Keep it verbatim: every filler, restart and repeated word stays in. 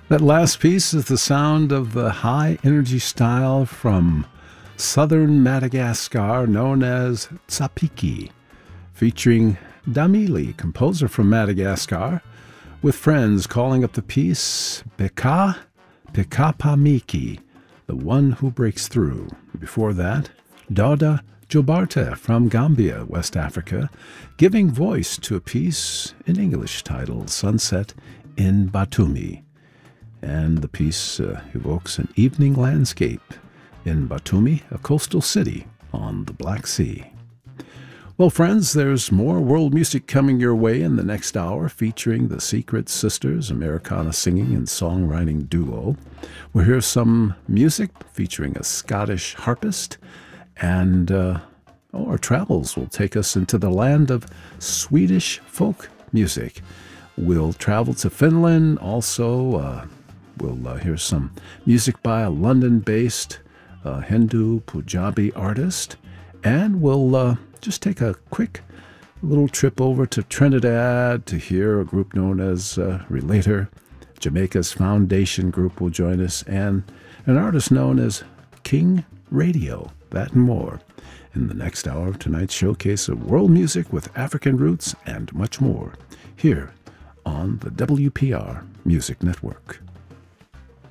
That last piece is the sound of the high-energy style from southern Madagascar known as Tsapiki, featuring Damili, composer from Madagascar, with friends calling up the piece Beka Pekapamiki, the one who breaks through. Before that, Dauda Jobarte from Gambia, West Africa, giving voice to a piece in English titled Sunset in Batumi. And the piece uh, evokes an evening landscape in Batumi, a coastal city on the Black Sea. Well, friends, there's more world music coming your way in the next hour, featuring the Secret Sisters, Americana singing and songwriting duo. We'll hear some music featuring a Scottish harpist, and uh, oh, our travels will take us into the land of Swedish folk music. We'll travel to Finland. Also, uh, we'll uh, hear some music by a London-based uh, Hindu Punjabi artist, and we'll uh, just take a quick little trip over to Trinidad to hear a group known as uh, Relator. Jamaica's Foundation group will join us, and an artist known as King Radio. That and more in the next hour of tonight's showcase of world music with African roots and much more here on the W P R Music Network.